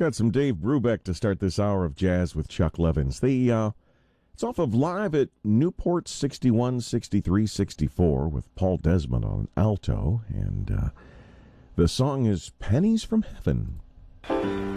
got some Dave Brubeck to start this hour of Jazz with Chuck Levins. It's off of Live at Newport 61, 63, 64 with Paul Desmond on alto, and the song is Pennies from Heaven.